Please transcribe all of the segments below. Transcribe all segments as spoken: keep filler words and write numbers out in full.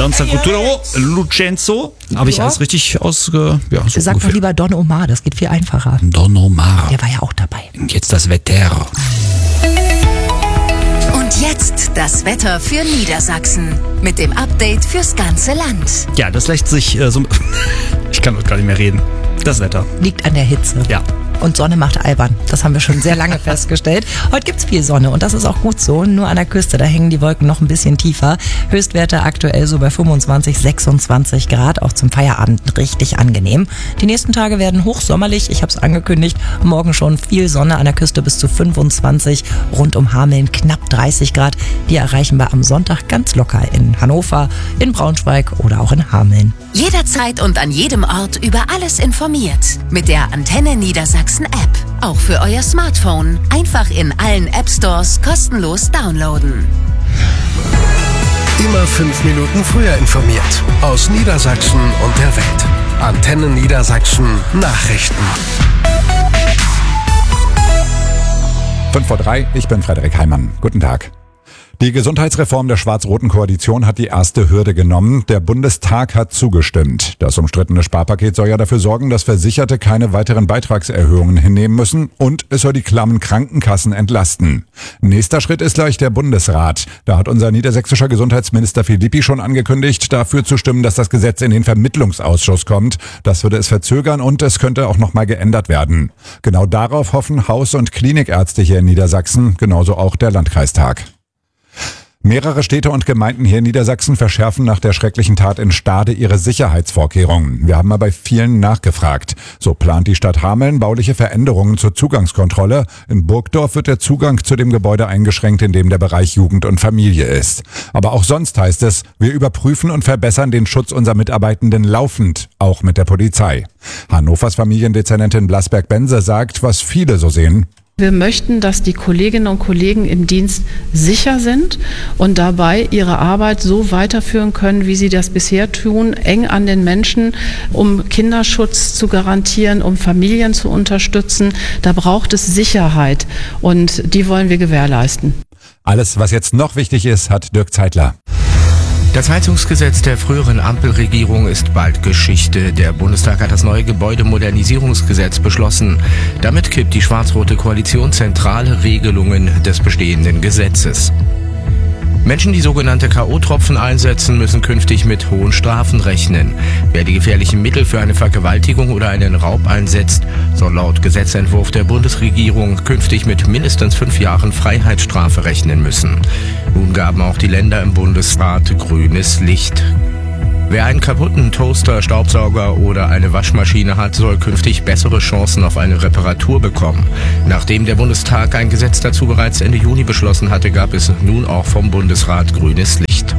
Danza Culturale, Lucenzo. Habe ich Ja. alles richtig aus... Ja, so Sag doch lieber Don Omar, das geht viel einfacher. Don Omar. Der war ja auch dabei. Jetzt das Wetter. Und jetzt das Wetter für Niedersachsen mit dem Update fürs ganze Land. Ja, das lässt sich äh, so... Ich kann heute gar nicht mehr reden. Das Wetter. Liegt an der Hitze. Ja. Und Sonne macht albern. Das haben wir schon sehr lange festgestellt. Heute gibt's viel Sonne und das ist auch gut so. Nur an der Küste, da hängen die Wolken noch ein bisschen tiefer. Höchstwerte aktuell so bei fünfundzwanzig, sechsundzwanzig Grad. Auch zum Feierabend richtig angenehm. Die nächsten Tage werden hochsommerlich. Ich habe es angekündigt. Morgen schon viel Sonne an der Küste bis zu fünfundzwanzig. Rund um Hameln knapp dreißig Grad. Die erreichen wir am Sonntag ganz locker in Hannover, in Braunschweig oder auch in Hameln. Jederzeit und an jedem Ort über alles informiert. Mit der Antenne Niedersachsen App. Auch für euer Smartphone. Einfach in allen App Stores kostenlos downloaden. Immer fünf Minuten früher informiert. Aus Niedersachsen und der Welt. Antenne Niedersachsen Nachrichten. fünf vor drei, ich bin Frederik Heimann. Guten Tag. Die Gesundheitsreform der schwarz-roten Koalition hat die erste Hürde genommen. Der Bundestag hat zugestimmt. Das umstrittene Sparpaket soll ja dafür sorgen, dass Versicherte keine weiteren Beitragserhöhungen hinnehmen müssen und es soll die klammen Krankenkassen entlasten. Nächster Schritt ist gleich der Bundesrat. Da hat unser niedersächsischer Gesundheitsminister Philippi schon angekündigt, dafür zu stimmen, dass das Gesetz in den Vermittlungsausschuss kommt. Das würde es verzögern und es könnte auch nochmal geändert werden. Genau darauf hoffen Haus- und Klinikärzte hier in Niedersachsen, genauso auch der Landkreistag. Mehrere Städte und Gemeinden hier in Niedersachsen verschärfen nach der schrecklichen Tat in Stade ihre Sicherheitsvorkehrungen. Wir haben mal bei vielen nachgefragt. So plant die Stadt Hameln bauliche Veränderungen zur Zugangskontrolle. In Burgdorf wird der Zugang zu dem Gebäude eingeschränkt, in dem der Bereich Jugend und Familie ist. Aber auch sonst heißt es, wir überprüfen und verbessern den Schutz unserer Mitarbeitenden laufend, auch mit der Polizei. Hannovers Familiendezernentin Blasberg-Bense sagt, was viele so sehen. Wir möchten, dass die Kolleginnen und Kollegen im Dienst sicher sind und dabei ihre Arbeit so weiterführen können, wie sie das bisher tun, eng an den Menschen, um Kinderschutz zu garantieren, um Familien zu unterstützen. Da braucht es Sicherheit und die wollen wir gewährleisten. Alles, was jetzt noch wichtig ist, hat Dirk Zeitler. Das Heizungsgesetz der früheren Ampelregierung ist bald Geschichte. Der Bundestag hat das neue Gebäudemodernisierungsgesetz beschlossen. Damit kippt die schwarz-rote Koalition zentrale Regelungen des bestehenden Gesetzes. Menschen, die sogenannte K O-Tropfen einsetzen, müssen künftig mit hohen Strafen rechnen. Wer die gefährlichen Mittel für eine Vergewaltigung oder einen Raub einsetzt, soll laut Gesetzentwurf der Bundesregierung künftig mit mindestens fünf Jahren Freiheitsstrafe rechnen müssen. Nun gaben auch die Länder im Bundesrat grünes Licht. Wer einen kaputten Toaster, Staubsauger oder eine Waschmaschine hat, soll künftig bessere Chancen auf eine Reparatur bekommen. Nachdem der Bundestag ein Gesetz dazu bereits Ende Juni beschlossen hatte, gab es nun auch vom Bundesrat grünes Licht.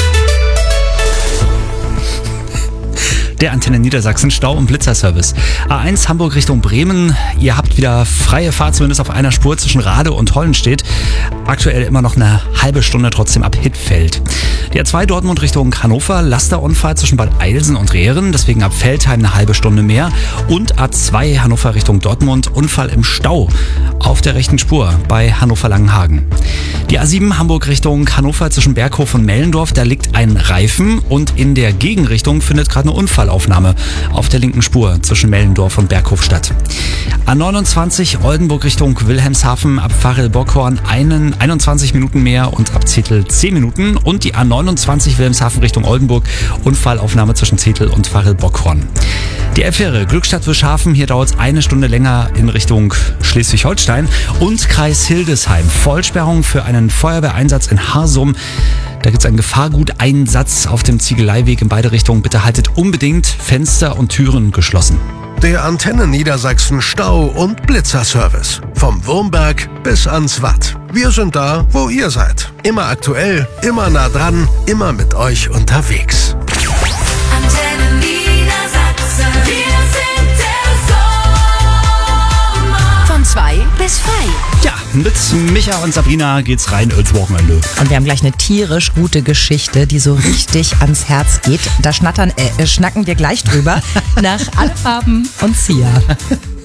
Der Antenne Niedersachsen Stau- und Blitzerservice. A eins Hamburg Richtung Bremen. Ihr habt wieder freie Fahrt, zumindest auf einer Spur zwischen Rade und Hollenstedt. Aktuell immer noch eine halbe Stunde trotzdem ab Hittfeld. Die A zwei Dortmund Richtung Hannover. Lasterunfall zwischen Bad Eilsen und Rehren. Deswegen ab Veltheim eine halbe Stunde mehr. Und A zwei Hannover Richtung Dortmund. Unfall im Stau auf der rechten Spur bei Hannover-Langenhagen. Die A sieben Hamburg Richtung Hannover zwischen Berghof und Mellendorf. Da liegt ein Reifen und in der Gegenrichtung findet gerade eine Unfallaufnahme auf der linken Spur zwischen Mellendorf und Berghof statt. A neunundzwanzig Oldenburg Richtung Wilhelmshaven ab Pfarrel-Bockhorn einen, einundzwanzig Minuten mehr und ab Zetel zehn Minuten. Und die A neunundzwanzig Wilhelmshaven Richtung Oldenburg. Unfallaufnahme zwischen Zetel und Pfarrel-Bockhorn. Die F-Fähre Glückstadt-Wischhafen, hier dauert es eine Stunde länger in Richtung Schleswig-Holstein. Und Kreis Hildesheim. Vollsperrung für einen Feuerwehreinsatz in Harsum. Da gibt es einen Gefahrguteinsatz auf dem Ziegeleiweg in beide Richtungen. Bitte haltet unbedingt Fenster und Türen geschlossen. Der Antenne Niedersachsen Stau- und Blitzerservice. Vom Wurmberg bis ans Watt. Wir sind da, wo ihr seid. Immer aktuell, immer nah dran, immer mit euch unterwegs. Antenne Niedersachsen. Wir sind der Sommer. Von zwei bis frei. Ja, mit Micha und Sabrina geht's rein ins Wochenende. Und wir haben gleich eine tierisch gute Geschichte, die so richtig ans Herz geht. Da schnattern, äh, schnacken wir gleich drüber nach Alle Farben und Sia.